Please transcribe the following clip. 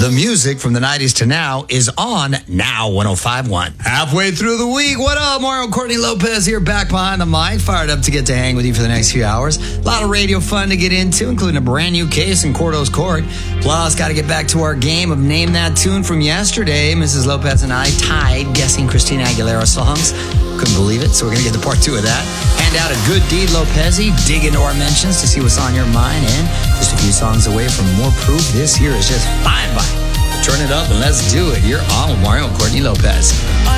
The music from the 90s to now is on Now 105.1. Halfway through the week. What up, Mario Courtney Lopez here, back behind the mic. Fired up to get to hang with you for the next few hours. A lot of radio fun to get into, including a brand new case in Cordo's Court. Plus, got to get back to our game of Name That Tune from yesterday. Mrs. Lopez and I tied guessing Christina Aguilera songs. Couldn't believe it, so we're going to get to part 2 of that. Hand out a good deed, Lopez-y. Dig into our mentions to see what's on your mind. And just a few songs away from more proof this year is just fine by. Turn it up and let's do it. You're on with Mario Courtney Lopez.